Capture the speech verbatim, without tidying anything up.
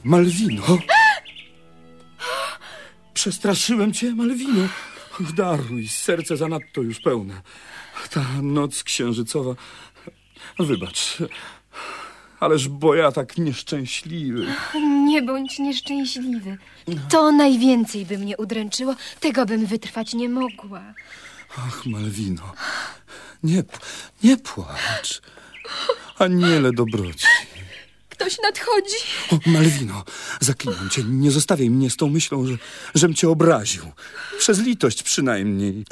Malwino! Przestraszyłem cię, Malwino. Daruj, serce zanadto już pełne. Ta noc księżycowa... Wybacz, ależ bo ja tak nieszczęśliwy. Nie bądź nieszczęśliwy. To najwięcej by mnie udręczyło. Tego bym wytrwać nie mogła. Ach, Malwino, nie, nie płacz. Aniele dobroci. Ktoś nadchodzi. O, Malwino, zaklinam cię, nie zostawiaj mnie z tą myślą, że, żem cię obraził. Przez litość przynajmniej.